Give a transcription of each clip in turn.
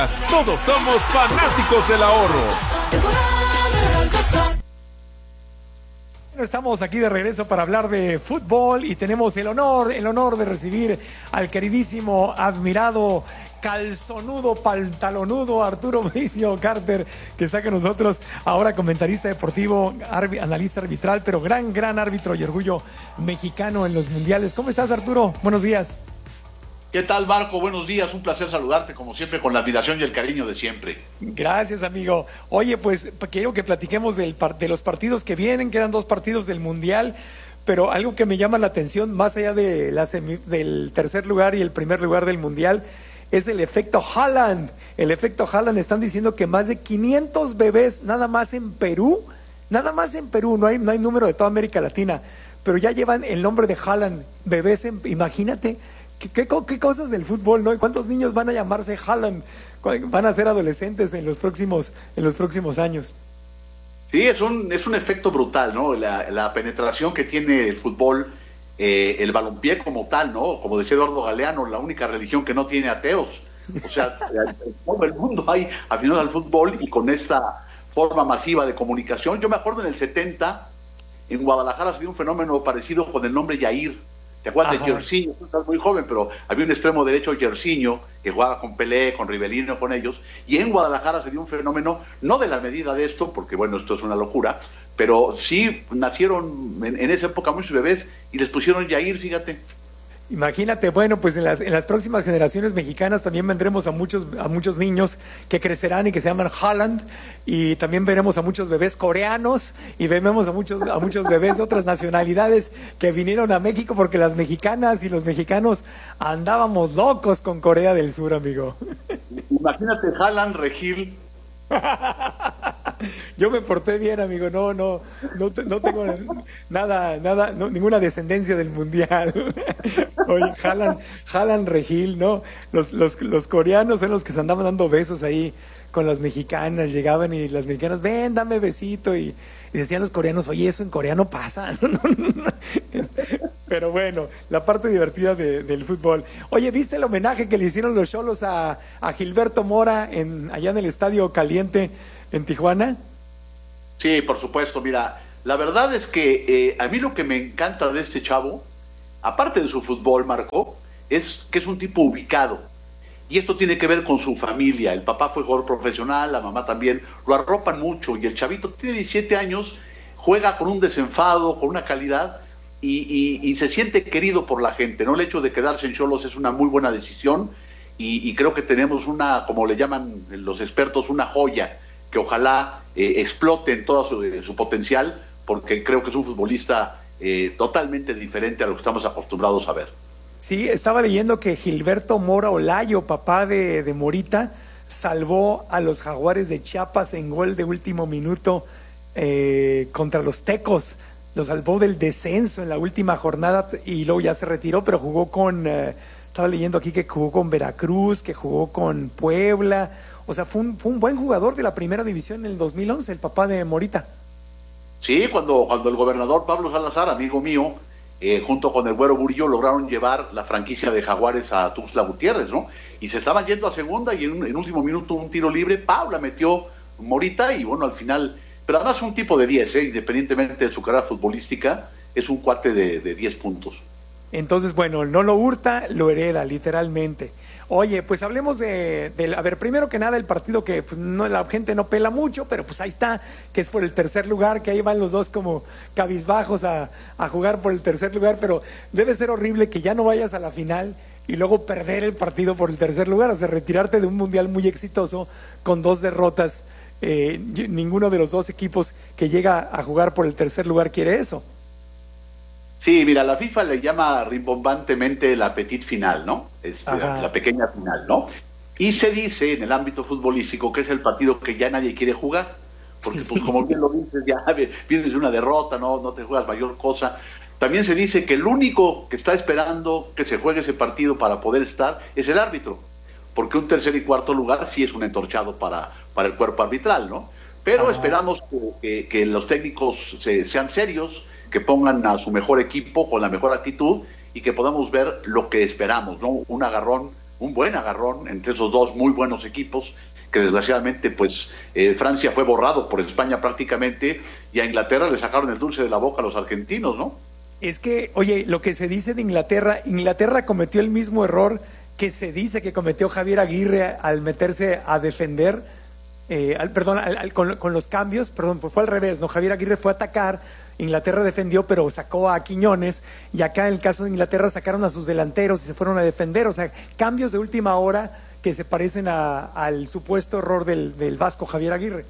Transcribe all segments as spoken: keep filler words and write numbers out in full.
Todos somos fanáticos del ahorro. Estamos aquí de regreso para hablar de fútbol y tenemos el honor, el honor de recibir al queridísimo, admirado, calzonudo, pantalonudo Arturo Mauricio Carter, que está con nosotros ahora, comentarista deportivo, arbi- analista arbitral, pero gran, gran árbitro y orgullo mexicano en los mundiales. ¿Cómo estás, Arturo? Buenos días. ¿Qué tal, Marco? Buenos días, un placer saludarte como siempre con la admiración y el cariño de siempre. Gracias, amigo. Oye, pues quiero que platiquemos del par- de los partidos que vienen, quedan dos partidos del Mundial, pero algo que me llama la atención, más allá de la semi- del tercer lugar y el primer lugar del Mundial, es el efecto Haaland. El efecto Haaland, están diciendo que más de quinientos bebés nada más en Perú, nada más en Perú, no hay, no hay número de toda América Latina, pero ya llevan el nombre de Haaland, bebés en, imagínate. ¿Qué, qué, ¿Qué cosas del fútbol, no? ¿Cuántos niños van a llamarse Haaland? Van a ser adolescentes en los próximos, en los próximos años. Sí, es un, es un efecto brutal, ¿no? La, la penetración que tiene el fútbol, eh, el balompié como tal, ¿no? Como decía Eduardo Galeano, la única religión que no tiene ateos. O sea, en todo el mundo hay aficionados al fútbol y con esta forma masiva de comunicación. Yo me acuerdo en el setenta, en Guadalajara se dio un fenómeno parecido con el nombre Yair. ¿Te acuerdas Ajá. de Jairzinho? Tú estás muy joven, pero había un extremo derecho, Jairzinho, que jugaba con Pelé, con Rivelino, con ellos, y en Guadalajara se dio un fenómeno, no de la medida de esto, porque bueno, esto es una locura, pero sí nacieron en, en esa época muchos bebés y les pusieron Yair, fíjate. Imagínate, bueno, pues en las, en las próximas generaciones mexicanas también vendremos a muchos, a muchos niños que crecerán y que se llaman Haaland, y también veremos a muchos bebés coreanos y veremos a muchos, a muchos bebés de otras nacionalidades que vinieron a México, porque las mexicanas y los mexicanos andábamos locos con Corea del Sur, amigo. Imagínate Haaland, Regil. Yo me porté bien, amigo, no, no, no, no tengo nada, nada, no, ninguna descendencia del mundial. Oye, Haaland, Haaland, Regil, ¿no? Los, los, los coreanos son los que se andaban dando besos ahí con las mexicanas, llegaban y las mexicanas, ven, dame besito, y, y decían los coreanos, oye, eso en coreano pasa. Pero bueno, la parte divertida de, del fútbol. Oye, ¿viste el homenaje que le hicieron los Xolos a, a Gilberto Mora en, allá en el Estadio Caliente en Tijuana? Sí, por supuesto. Mira, la verdad es que eh, a mí lo que me encanta de este chavo, aparte de su fútbol, Marco, es que es un tipo ubicado. Y esto tiene que ver con su familia. El papá fue jugador profesional, la mamá también, lo arropan mucho. Y el chavito tiene diecisiete años, juega con un desenfado, con una calidad, y, y, y se siente querido por la gente, ¿no? El hecho de quedarse en Xolos es una muy buena decisión, y, y creo que tenemos una, como le llaman los expertos, una joya, que ojalá eh, explote en todo su, su potencial, porque creo que es un futbolista eh, totalmente diferente a lo que estamos acostumbrados a ver. Sí, estaba leyendo que Gilberto Mora Olayo, papá de, de Morita, salvó a los Jaguares de Chiapas en gol de último minuto eh, contra los Tecos. Lo salvó del descenso en la última jornada y luego ya se retiró, pero jugó con, eh, estaba leyendo aquí que jugó con Veracruz, que jugó con Puebla. O sea, fue un, fue un buen jugador de la primera división en el dos mil once, el papá de Morita. Sí, cuando, cuando el gobernador Pablo Salazar, amigo mío, eh, junto con el Güero Burillo, lograron llevar la franquicia de Jaguares a Tuxtla Gutiérrez, ¿no? Y se estaban yendo a segunda y en, en último minuto un tiro libre, Paula metió Morita y bueno, al final, pero además un tipo de diez, ¿eh? Independientemente de su carrera futbolística, es un cuate de, de diez puntos. Entonces, bueno, no lo hurta, lo hereda, literalmente. Oye, pues hablemos de, de, a ver, primero que nada el partido que pues no, la gente no pela mucho, pero pues ahí está, que es por el tercer lugar, que ahí van los dos como cabizbajos a, a jugar por el tercer lugar, pero debe ser horrible que ya no vayas a la final y luego perder el partido por el tercer lugar, o sea, retirarte de un mundial muy exitoso con dos derrotas. Eh, ninguno de los dos equipos que llega a jugar por el tercer lugar quiere eso. Sí, mira, la FIFA le llama rimbombantemente la petit final, ¿no? Es la, la pequeña final, ¿no? Y se dice en el ámbito futbolístico que es el partido que ya nadie quiere jugar, porque pues como bien lo dices, ya vienes de una derrota, no, no te juegas mayor cosa. También se dice que el único que está esperando que se juegue ese partido para poder estar es el árbitro, porque un tercer y cuarto lugar sí es un entorchado para, para el cuerpo arbitral, ¿no? Pero Ajá. esperamos que, que, que los técnicos se, sean serios, que pongan a su mejor equipo con la mejor actitud y que podamos ver lo que esperamos, ¿no? Un agarrón un buen agarrón entre esos dos muy buenos equipos, que desgraciadamente pues eh, Francia fue borrado por España prácticamente, y a Inglaterra le sacaron el dulce de la boca a los argentinos, ¿no? Es que, oye, lo que se dice de Inglaterra, Inglaterra cometió el mismo error que se dice que cometió Javier Aguirre al meterse a defender, eh, al, perdón, al, al, con, con los cambios, perdón, fue, fue al revés, ¿no? Javier Aguirre fue a atacar, Inglaterra defendió, pero sacó a Quiñones, y acá en el caso de Inglaterra sacaron a sus delanteros y se fueron a defender, o sea, cambios de última hora que se parecen a, al supuesto error del, del vasco Javier Aguirre.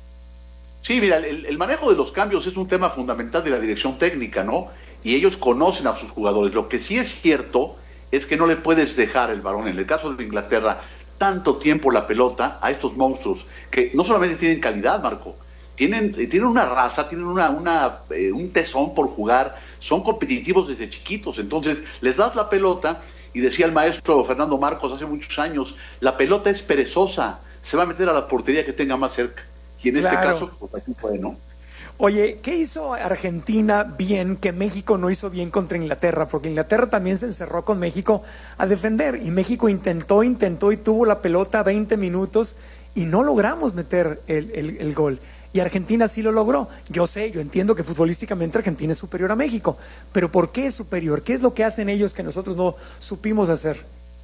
Sí, mira, el, el manejo de los cambios es un tema fundamental de la dirección técnica, ¿no? Y ellos conocen a sus jugadores. Lo que sí es cierto es que no le puedes dejar el balón, en el caso de Inglaterra, tanto tiempo la pelota a estos monstruos, que no solamente tienen calidad, Marco, tienen, tienen una raza, tienen una, una, eh, un tesón por jugar, son competitivos desde chiquitos, entonces les das la pelota, y decía el maestro Fernando Marcos hace muchos años, la pelota es perezosa, se va a meter a la portería que tenga más cerca, y en claro. este caso, pues aquí fue, ¿no? Oye, ¿qué hizo Argentina bien que México no hizo bien contra Inglaterra? Porque Inglaterra también se encerró con México a defender, y México intentó, intentó y tuvo la pelota veinte minutos y no logramos meter el, el, el gol. Y Argentina sí lo logró. Yo sé, yo entiendo que futbolísticamente Argentina es superior a México, pero ¿por qué es superior? ¿Qué es lo que hacen ellos que nosotros no supimos hacer?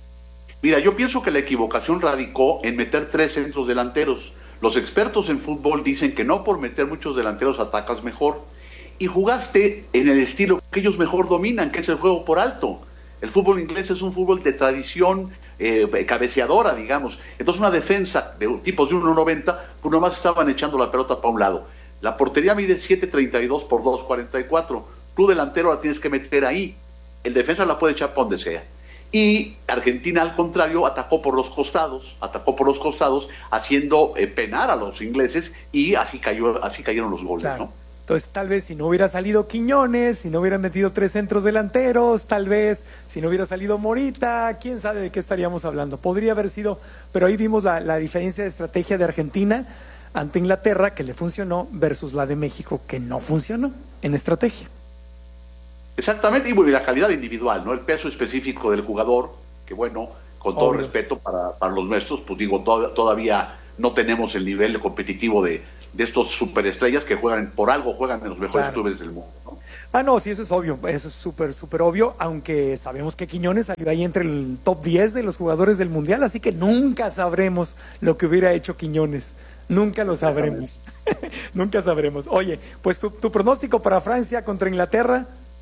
Mira, yo pienso que la equivocación radicó en meter tres centros delanteros. Los expertos en fútbol dicen que no por meter muchos delanteros atacas mejor. Y jugaste en el estilo que ellos mejor dominan, que es el juego por alto. El fútbol inglés es un fútbol de tradición eh, cabeceadora, digamos. Entonces una defensa de tipos de uno noventa, pues nomás estaban echando la pelota para un lado. La portería mide siete treinta y dos por dos cuarenta y cuatro. Tu delantero la tienes que meter ahí. El defensa la puede echar para donde sea. Y Argentina, al contrario, atacó por los costados, atacó por los costados, haciendo eh, penar a los ingleses, y así cayó, así cayeron los goles, claro. ¿no? Entonces, tal vez si no hubiera salido Quiñones, si no hubieran metido tres centros delanteros, tal vez si no hubiera salido Morita, quién sabe de qué estaríamos hablando. Podría haber sido, pero ahí vimos la, la diferencia de estrategia de Argentina ante Inglaterra, que le funcionó, versus la de México, que no funcionó en estrategia. Exactamente, y bueno, y la calidad individual, ¿no? El peso específico del jugador, que bueno, con todo Obvio. respeto para, para los nuestros, pues digo, to- todavía no tenemos el nivel competitivo de, de estos superestrellas que juegan, por algo juegan en los mejores claro. clubes del mundo, ¿no? Ah, no, sí, eso es obvio, eso es súper, súper obvio, aunque sabemos que Quiñones salió ahí entre el top diez de los jugadores del Mundial, así que nunca sabremos lo que hubiera hecho Quiñones, nunca lo sabremos, nunca sabremos. Oye, pues tu, tu pronóstico para Francia contra Inglaterra.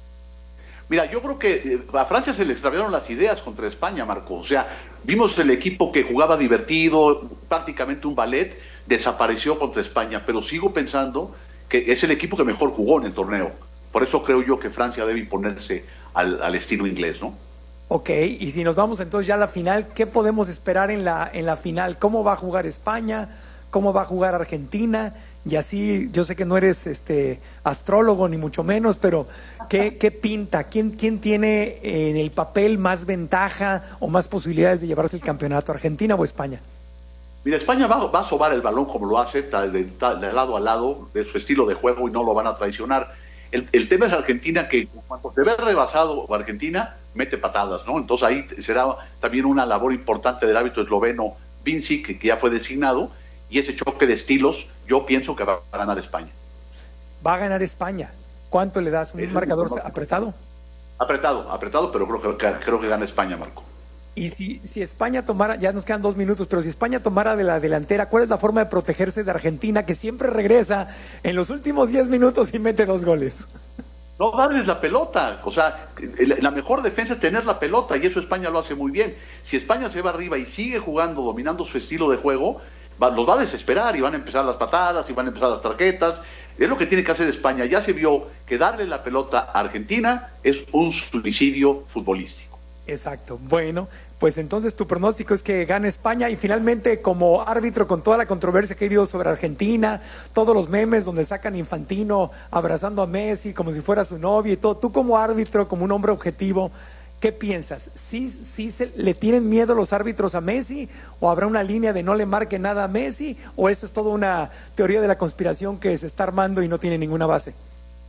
Mira, yo creo que a Francia se le extraviaron las ideas contra España, Marco. O sea, vimos el equipo que jugaba divertido, prácticamente un ballet, desapareció contra España, pero sigo pensando que es el equipo que mejor jugó en el torneo. Por eso creo yo que Francia debe imponerse al, al estilo inglés, ¿no? Ok, y si nos vamos entonces ya a la final, ¿qué podemos esperar en la, en la final? ¿Cómo va a jugar España? ¿Cómo va a jugar Argentina? Y así, yo sé que no eres este astrólogo ni mucho menos, pero ¿qué, qué pinta? ¿Quién, ¿Quién tiene en el papel más ventaja o más posibilidades de llevarse el campeonato, Argentina o España? Mira, España va, va a sobar el balón como lo hace, de, de, de lado a lado, de su estilo de juego, y no lo van a traicionar. El, el tema es Argentina, que cuando te ve rebasado Argentina, mete patadas, ¿no? Entonces ahí será también una labor importante del árbitro esloveno Vinci, que, que ya fue designado, y ese choque de estilos, yo pienso que va a ganar España. Va a ganar España. ¿Cuánto le das? ¿Un es marcador un apretado? Apretado, apretado, pero creo que, creo que gana España, Marco. Y si, si España tomara, ya nos quedan dos minutos, pero si España tomara de la delantera, ¿cuál es la forma de protegerse de Argentina, que siempre regresa en los últimos diez minutos y mete dos goles? No darles la pelota, o sea, la mejor defensa es tener la pelota, y eso España lo hace muy bien. Si España se va arriba y sigue jugando, dominando su estilo de juego, va, los va a desesperar, y van a empezar las patadas, y van a empezar las tarjetas. Es lo que tiene que hacer España. Ya se vio que darle la pelota a Argentina es un suicidio futbolístico. Exacto. Bueno, pues entonces tu pronóstico es que gane España, y finalmente, como árbitro, con toda la controversia que ha habido sobre Argentina, todos los memes donde sacan Infantino abrazando a Messi como si fuera su novio y todo, tú como árbitro, como un hombre objetivo, ¿qué piensas? ¿Sí, sí se, le tienen miedo los árbitros a Messi, o habrá una línea de no le marque nada a Messi, o esto es toda una teoría de la conspiración que se está armando y no tiene ninguna base?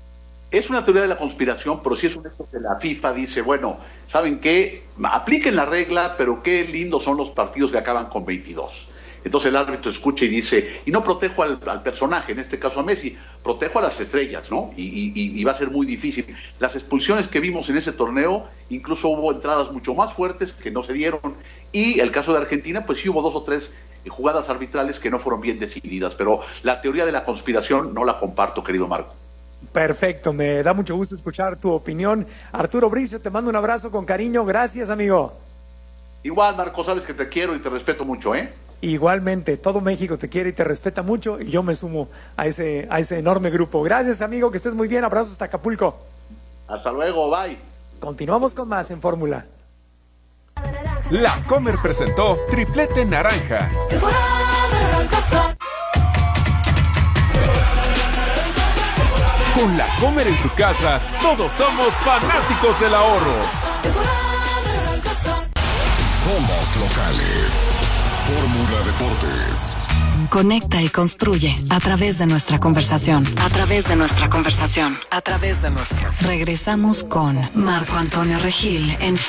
Es una teoría de la conspiración, pero sí es un hecho que la FIFA dice, bueno, ¿saben qué? Apliquen la regla, pero qué lindos son los partidos que acaban con veintidós. Entonces el árbitro escucha y dice, y no protejo al, al personaje, en este caso a Messi, protejo a las estrellas, ¿no? Y, y, y va a ser muy difícil. Las expulsiones que vimos en ese torneo, incluso hubo entradas mucho más fuertes que no se dieron, y el caso de Argentina, pues sí hubo dos o tres jugadas arbitrales que no fueron bien decididas, pero la teoría de la conspiración no la comparto, querido Marco. Perfecto, me da mucho gusto escuchar tu opinión. Arturo Bricio, te mando un abrazo con cariño, gracias amigo. Igual, Marco, sabes que te quiero y te respeto mucho, ¿eh? Igualmente, todo México te quiere y te respeta mucho y yo me sumo a ese, a ese enorme grupo. Gracias amigo, que estés muy bien, abrazos hasta Acapulco. Hasta luego, bye. Continuamos con más en Fórmula. La Comer presentó Triplete Naranja. Con La Comer en tu casa, todos somos fanáticos del ahorro. Somos locales. Fórmula Deportes. Conecta y construye a través de nuestra conversación. A través de nuestra conversación. A través de nuestra. Regresamos con Marco Antonio Regil en